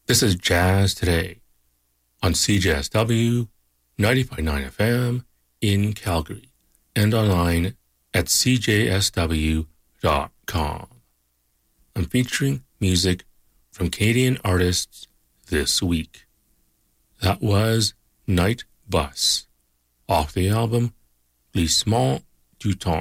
This is Jazz Today on CJSW 90.9 FM in Calgary and online at cjsw.com. I'm featuring music from Canadian artists this week. That was Night Bus off the album Glissement du Temps.